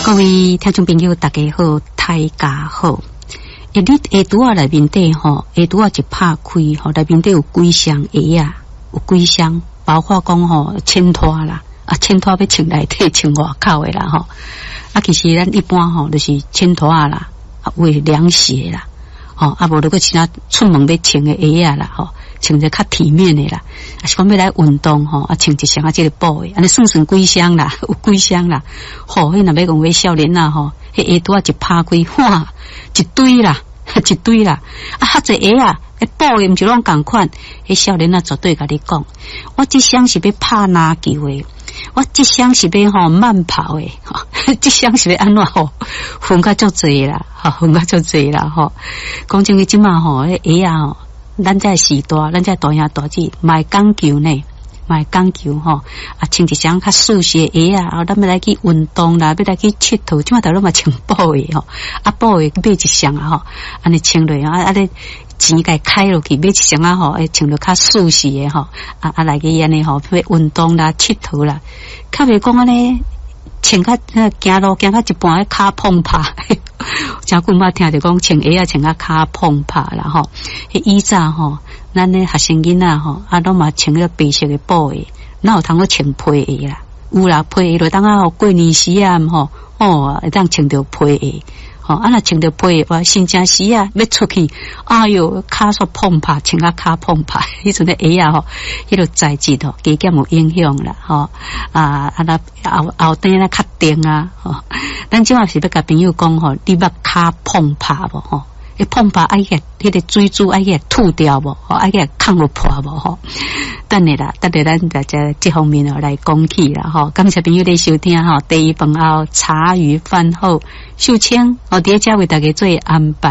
各位听众朋友，大家好，大家好。你下肚啊内面底吼，下肚啊一拍开吼，内面底有几箱鞋啊，有几箱，包括讲吼衬拖啦，衬拖要穿内底穿外口的啦吼。其实咱一般吼就是衬拖啊啦，为凉鞋啦，无如果其他出门要穿的鞋啊啦吼。穿着较体面的啦，是讲要来运动吼，穿一箱这个布的，安尼算几箱啦，有几箱啦。迄若要讲为少年啊吼，迄鞋拄一拍开，哇，一堆啦，一堆啦。较侪鞋啊，布的毋是拢共款。迄少年啊，绝对甲你讲，我这箱是要拍篮球的，我这箱是要慢跑的，这箱是要安怎吼？分较足侪啦，分较足侪啦吼。讲真诶，即马吼，迄鞋啊吼。咱这时代，咱这大兄大姐，卖讲究呢，卖讲究吼，穿一双较舒适的鞋啊，咱要来去运动啦，要来去佚佗，即马大家嘛穿布的吼，布的买一双啊吼，安尼穿落尼钱该开落去买一双啊吼，穿落较舒适的吼，来去安尼吼，要运动啦，佚佗啦，较袂讲安尼。穿较行路行到一半，骹碰拍，真久捌听着讲穿鞋啊，穿到骹碰拍啦吼。迄以前吼，咱咧学生囡仔吼，拢嘛穿个白色的布的，哪有通去穿皮鞋啦？有啦，皮鞋就当过年时啊吼，会当穿着皮鞋。若穿着皮鞋，我新正时啊要出去，哎哟，骹煞碰拍，穿到骹碰拍，迄阵的鞋啊吼，迄个材质吼，加减有影响啦吼。后底咧较定啊吼。咱即马是要甲朋友讲吼，你捌骹碰拍无吼？伊碰拍爱个迄个水珠爱个吐掉无？爱个抗落破无吼？等下啦，咱在这方面来讲起啦吼。感谢朋友的收听吼，第一饭后茶余饭后，秀清伫遮为大家做安排。